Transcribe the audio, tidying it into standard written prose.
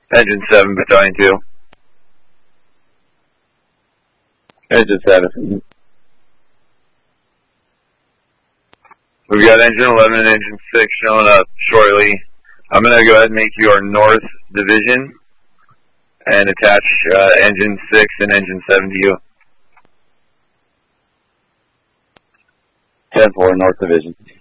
Engine 7, Battalion 2. Engine 7. We've got Engine 11 and Engine 6 showing up shortly. I'm going to go ahead and make your North Division and attach Engine 6 and Engine 7 to you. 10-4, North Division.